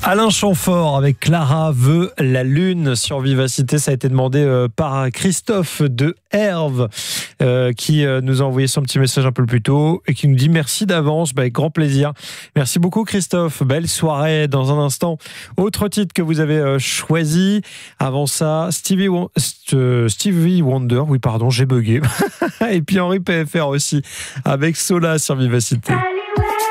Alain Chamfort avec Clara veut la lune sur Vivacité. Ça a été demandé par Christophe de Herve qui nous a envoyé son petit message un peu plus tôt et qui nous dit merci d'avance, avec grand plaisir. Merci beaucoup Christophe, belle soirée. Dans un instant, autre titre que vous avez choisi. Avant ça, Stevie Wonder, oui pardon, j'ai bugué. Et puis Henri PFR aussi avec Sola sur Vivacité. Allez.